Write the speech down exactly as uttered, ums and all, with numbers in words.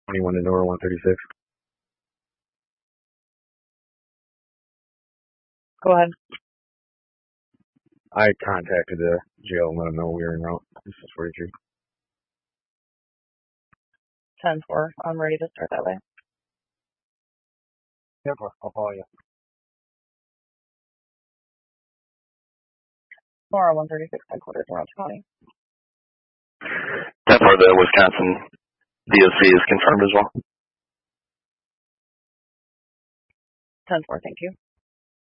twenty-one to door, one thirty-six. Go ahead. I contacted the jail and let them know we were en route. This is forty-three. ten four. I'm ready to start that way. Yeah, I'll call you. More one thirty-six headquarters, Orange County. ten four, the Wisconsin D O C is confirmed as well. ten four, thank you.